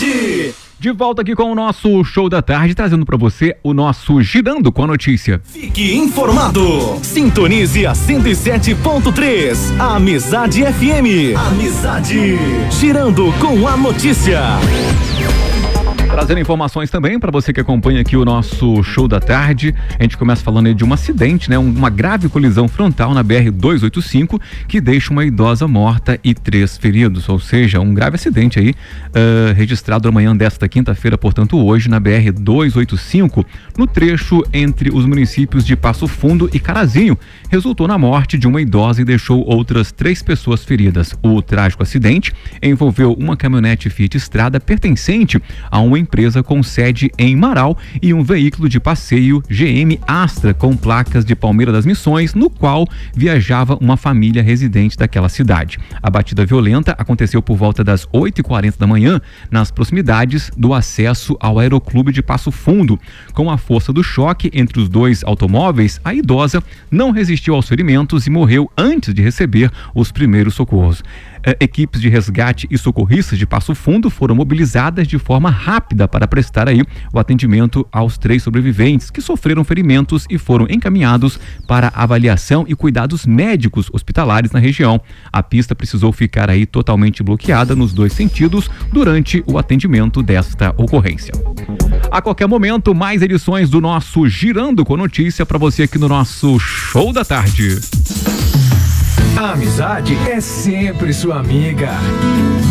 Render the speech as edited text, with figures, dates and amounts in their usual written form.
Tarde. De volta aqui com o nosso Show da Tarde, trazendo pra você o nosso Girando com a Notícia. Fique informado. Sintonize a 107.3. Amizade FM. Amizade. Girando com a Notícia. Trazendo informações também para você que acompanha aqui o nosso Show da Tarde. A gente começa falando aí de um acidente, né? Uma grave colisão frontal na BR-285 que deixa uma idosa morta e 3 feridos, ou seja, um grave acidente aí registrado amanhã desta quinta-feira, portanto hoje, na BR-285, no trecho entre os municípios de Passo Fundo e Carazinho. Resultou na morte de uma idosa e deixou outras 3 pessoas feridas. O trágico acidente envolveu uma caminhonete Fiat Strada pertencente a uma empresa com sede em Marau e um veículo de passeio GM Astra com placas de Palmeira das Missões, no qual viajava uma família residente daquela cidade. A batida violenta aconteceu por volta das 8h40 da manhã, nas proximidades do acesso ao Aeroclube de Passo Fundo. Com a força do choque entre os 2 automóveis, a idosa não resistiu aos ferimentos e morreu antes de receber os primeiros socorros. Equipes de resgate e socorristas de Passo Fundo foram mobilizadas de forma rápida para prestar aí o atendimento aos 3 sobreviventes que sofreram ferimentos e foram encaminhados para avaliação e cuidados médicos hospitalares na região. A pista precisou ficar aí totalmente bloqueada nos 2 sentidos durante o atendimento desta ocorrência. A qualquer momento, mais edições do nosso Girando com Notícia para você aqui no nosso Show da Tarde. A amizade é sempre sua amiga.